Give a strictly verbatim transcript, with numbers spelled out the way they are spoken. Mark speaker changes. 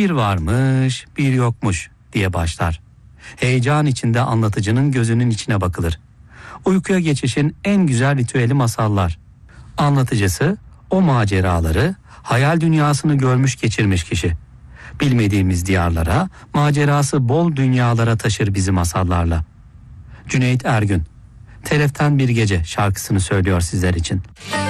Speaker 1: Bir varmış, bir yokmuş diye başlar. Heyecan içinde anlatıcının gözünün içine bakılır. Uykuya geçişin en güzel ritüeli masallar. Anlatıcısı o maceraları, hayal dünyasını görmüş geçirmiş kişi. Bilmediğimiz diyarlara, macerası bol dünyalara taşır bizi masallarla. Cüneyt Ergün, Teleften Bir Gece şarkısını söylüyor sizler için.